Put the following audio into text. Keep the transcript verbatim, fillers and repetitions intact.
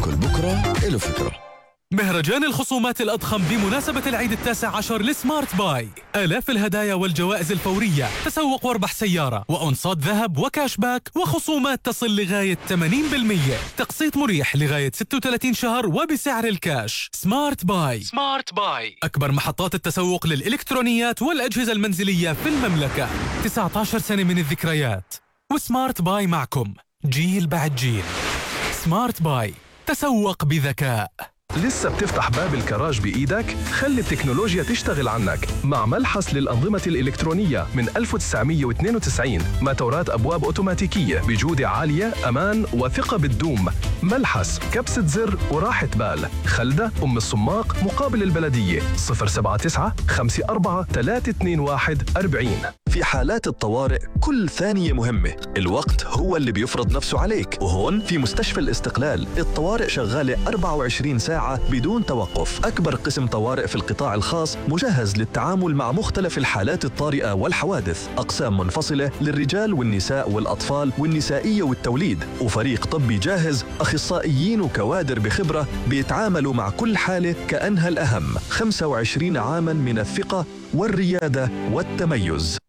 كل بكرة إله فكرة. مهرجان الخصومات الأضخم بمناسبة العيد التاسع عشر لسمارت باي، آلاف الهدايا والجوائز الفورية، تسوق واربح سيارة وأنصات ذهب وكاش باك وخصومات تصل لغاية ثمانين بالمئة، تقسيط مريح لغاية ستة وثلاثين شهر وبسعر الكاش. سمارت باي. سمارت باي أكبر محطات التسوق للإلكترونيات والأجهزة المنزلية في المملكة. تسعة عشر سنة من الذكريات، وسمارت باي معكم جيل بعد جيل. سمارت باي، تسوق بذكاء. لسه بتفتح باب الكراج بإيدك؟ خلي التكنولوجيا تشتغل عنك مع ملحس للأنظمة الإلكترونية من ألف وتسعمئة واثنين وتسعين. موتورات أبواب أوتوماتيكية بجودة عالية، أمان وثقة بتدوم. ملحس، كبسة زر وراحة بال. خلدة أم الصماق مقابل البلدية. صفر سبعة تسعة خمسة أربعة ثلاثة اثنين واحد أربعين. في حالات الطوارئ كل ثانية مهمة، الوقت هو اللي بيفرض نفسه عليك. وهون في مستشفى الاستقلال الطوارئ شغالة أربعة وعشرين ساعة بدون توقف. أكبر قسم طوارئ في القطاع الخاص مجهز للتعامل مع مختلف الحالات الطارئة والحوادث. أقسام منفصلة للرجال والنساء والأطفال والنسائية والتوليد، وفريق طبي جاهز، أخصائيين وكوادر بخبرة بيتعاملوا مع كل حالة كأنها الأهم. خمسة وعشرين عاما من الثقة والريادة والتميز.